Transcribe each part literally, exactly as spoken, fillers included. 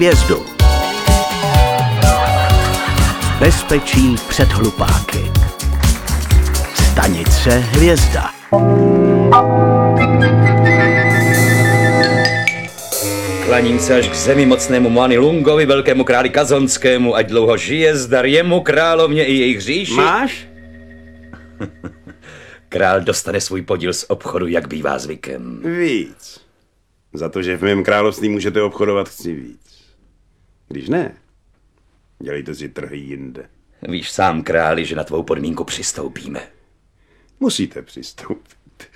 Hvězdu. Bezpečí před hlupáky. Stanice Hvězda. Klaním se až k zemi mocnému Muani Lungovi, velkému králi Kazonskému, ať dlouho žije, zdar jemu, královně i jejich říši. Máš? Král dostane svůj podíl z obchodu, jak bývá zvykem. Víc. Za to, že v mém království můžete obchodovat, chci víc. Když ne, dělejte si trhy jinde. Víš sám, králi, že na tvou podmínku přistoupíme. Musíte přistoupit.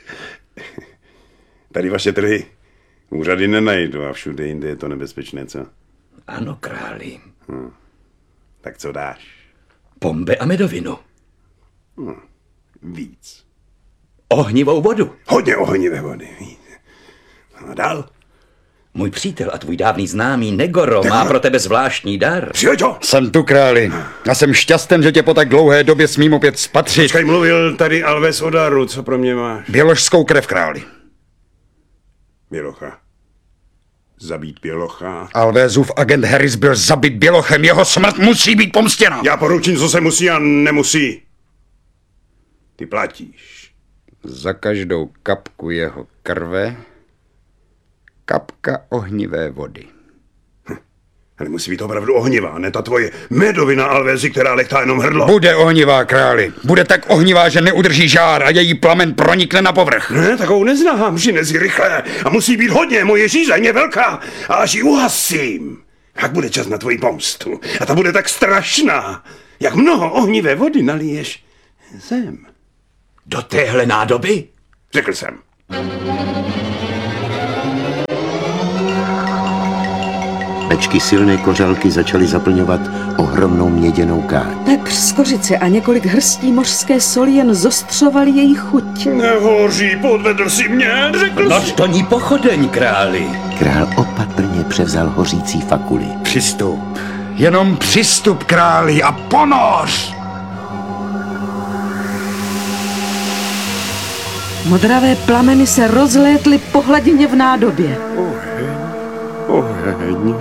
Tady vaše trhy úřady nenajdu a všude jinde je to nebezpečné, co? Ano, králi. Hm. Tak co dáš? Pombe a medovinu. Hm. Víc. Ohnivou vodu. Hodně ohnivé vody. A dál? Můj přítel a tvůj dávný známý Negoro má pro tebe zvláštní dar. Přijď ho! Jsem tu, králi. Já jsem šťasten, že tě po tak dlouhé době smím opět spatřit. Počkej, mluvil tady Alves o daru, co pro mě máš? Běložskou krev, králi. Bělocha. Zabít Bělocha. Alvézův agent Harris byl zabit Bělochem. Jeho smrt musí být pomstěna. Já poručím, co se musí a nemusí. Ty platíš. Za každou kapku jeho krve kapka ohnivé vody. Hm. Ale musí být opravdu ohnivá, ne ta tvoje medovina, Alvézi, která lechtá jenom hrdlo. Bude ohnivá, králi. Bude tak ohnivá, že neudrží žár a její plamen pronikne na povrch. Ne, takovou neznám, přinezi rychle. A musí být hodně, moje žízeň je velká. A až ji uhasím, tak bude čas na tvoji pomstu. A ta bude tak strašná. Jak mnoho ohnivé vody naliješ zem. Do téhle nádoby? Řekl jsem. Bečky silné kořalky začaly zaplňovat ohromnou měděnou káť. Pepř z kořice a několik hrstí mořské soli jen zostřovali její chuť. Nehoří, podvedl si mě, řekl Nož jsi. to ní pochodeň, králi. Král opatrně převzal hořící fakuly. Přistup. Jenom přistup, králi, a ponoř! Modravé plameny se rozlétly po hladině v nádobě. Oheň.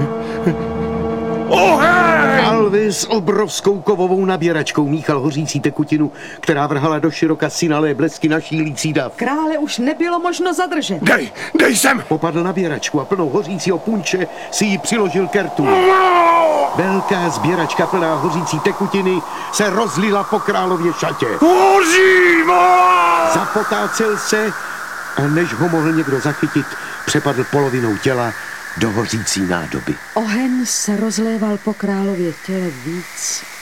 Oheň! Alvis s obrovskou kovovou nabíračkou míchal hořící tekutinu, která vrhala do široka synalé blesky na šílící dav. Krále už nebylo možno zadržet. Dej, dej sem! Popadl nabíračku a plnou hořícího punče si ji přiložil k rtu. Velká sběračka plná hořící tekutiny se rozlila po králově šatě. Hořím! Zapotácel se a než ho mohl někdo zachytit, přepadl polovinou těla do hořící nádoby. Oheň se rozléval po králově těle víc